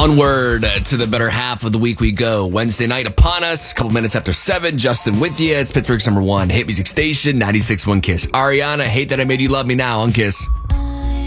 Onward to the better half of the week we go. Wednesday night upon us, a couple minutes after 7. Justin with you. It's Pittsburgh's #1 hit music station, 96.1 Kiss. Ariana, hate that I made you love me now on Kiss.